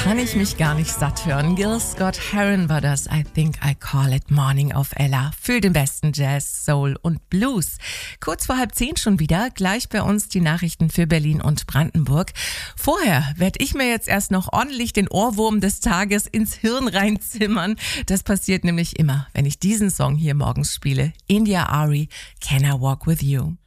kann ich mich gar nicht satt hören. Gil Scott-Heron war das. I think I call it morning auf Ella. Für den besten Jazz, Soul und Blues. Kurz vor 9:30 schon wieder. Gleich bei uns die Nachrichten für Berlin und Brandenburg. Vorher werde ich mir jetzt erst noch ordentlich den Ohrwurm des Tages ins Hirn reinzimmern. Das passiert nämlich immer, wenn ich diesen Song hier morgens spiele. India Arie, Can I Walk With You?